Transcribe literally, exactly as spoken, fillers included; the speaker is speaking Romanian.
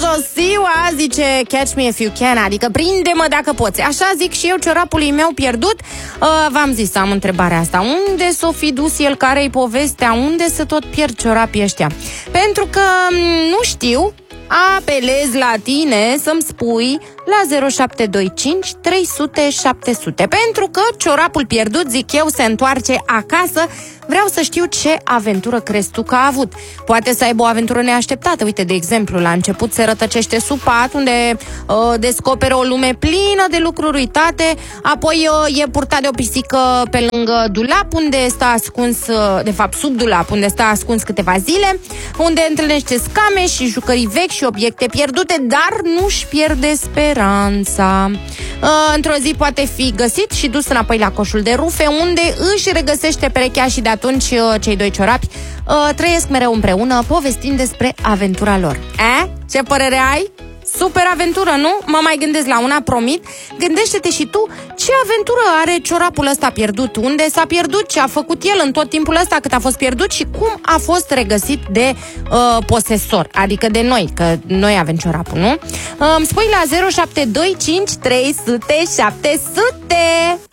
ziua, zice catch me if you can, adică prinde-mă dacă poți. Așa zic și eu ciorapului meu pierdut. uh, V-am zis, am întrebarea asta. Unde s-o fi dus el, care-i povestea? Unde se tot pierd ciorapii ăștia? Pentru că nu știu, apelez la tine să-mi spui la zero șapte doi cinci trei sute șapte sute. Pentru că ciorapul pierdut, zic eu, se întoarce acasă. Vreau să știu ce aventură crezi tu că a avut. Poate să aibă o aventură neașteptată. Uite, de exemplu, la început se rătăcește sub pat, unde uh, descoperă o lume plină de lucruri uitate. Apoi uh, e purtat de o pisică pe lângă dulap, unde stă ascuns, uh, de fapt sub dulap, unde stă ascuns câteva zile, unde întâlnește scame și jucării vechi și obiecte pierdute, dar nu-și pierde speranța. Uh, într-o zi poate fi găsit și dus înapoi la coșul de rufe, unde își regăsește perechea și de atunci uh, cei doi ciorapi uh, trăiesc mereu împreună, povestind despre aventura lor. E? Ce părere ai? Super aventură, nu? Mă mai gândesc la una, promit. Gândește-te și tu ce aventură are ciorapul ăsta pierdut, unde s-a pierdut, ce a făcut el în tot timpul ăsta cât a fost pierdut și cum a fost regăsit de uh, posesor, adică de noi, că noi avem ciorapul, nu? Uh, îmi spui la zero șapte doi cinci trei sute șapte sute.